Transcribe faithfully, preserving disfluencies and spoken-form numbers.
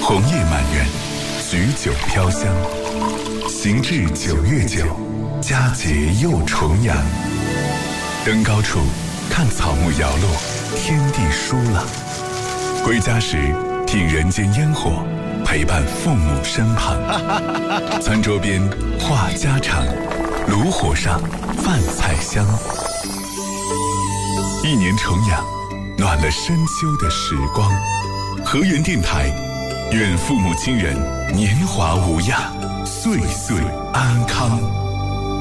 红叶满园，菊酒飘香。行至九月九，佳节又重阳。登高处看草木摇落，天地舒朗。归家时听人间烟火，陪伴父母身旁。餐桌边话家常，炉火上饭菜香。一年重阳，暖了深秋的时光。河源电台，愿父母亲人年华无恙，岁岁安康。